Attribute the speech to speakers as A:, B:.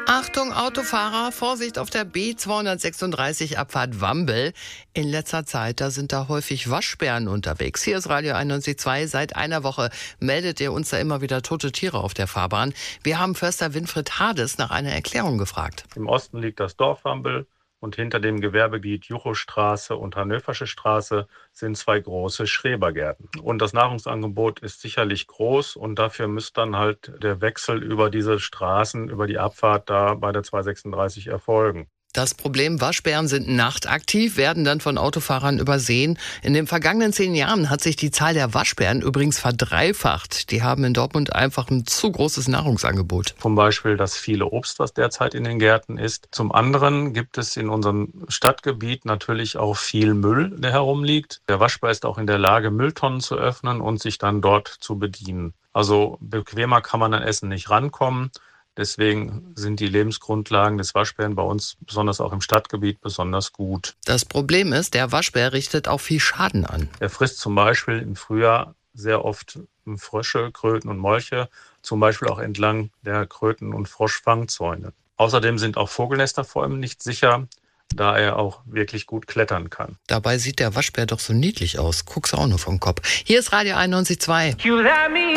A: Achtung Autofahrer, Vorsicht auf der B236 Abfahrt Wambel. In letzter Zeit, da sind da häufig Waschbären unterwegs. Hier ist Radio 91.2. Seit einer Woche meldet ihr uns da immer wieder tote Tiere auf der Fahrbahn. Wir haben Förster Winfried Hades nach einer Erklärung gefragt.
B: Im Osten liegt das Dorf Wambel und hinter dem Gewerbegebiet Juchostraße und Hannöversche Straße sind zwei große Schrebergärten. Und das Nahrungsangebot ist sicherlich groß und dafür müsste dann halt der Wechsel über diese Straßen, über die Abfahrt da bei der 236 erfolgen.
A: Das Problem, Waschbären sind nachtaktiv, werden dann von Autofahrern übersehen. In den vergangenen 10 Jahren hat sich die Zahl der Waschbären übrigens verdreifacht. Die haben in Dortmund einfach ein zu großes Nahrungsangebot.
B: Zum Beispiel das viele Obst, was derzeit in den Gärten ist. Zum anderen gibt es in unserem Stadtgebiet natürlich auch viel Müll, der herumliegt. Der Waschbär ist auch in der Lage, Mülltonnen zu öffnen und sich dann dort zu bedienen. Also bequemer kann man an Essen nicht rankommen. Deswegen sind die Lebensgrundlagen des Waschbären bei uns, besonders auch im Stadtgebiet, besonders gut.
A: Das Problem ist, der Waschbär richtet auch viel Schaden an.
B: Er frisst zum Beispiel im Frühjahr sehr oft Frösche, Kröten und Molche, zum Beispiel auch entlang der Kröten- und Froschfangzäune. Außerdem sind auch Vogelnester vor ihm nicht sicher, da er auch wirklich gut klettern kann.
A: Dabei sieht der Waschbär doch so niedlich aus. Guck's auch nur vom Kopf. Hier ist Radio 91.2.